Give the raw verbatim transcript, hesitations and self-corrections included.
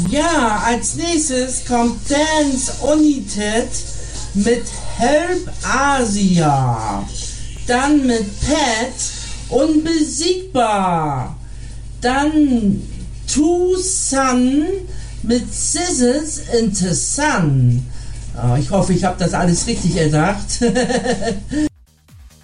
Ja, als nächstes kommt Dance United mit Help Asia. Dann mit Pat Unbesiegbar. Dann Two Sun mit Scissors into Sun. Oh, ich hoffe, ich habe das alles richtig gesagt.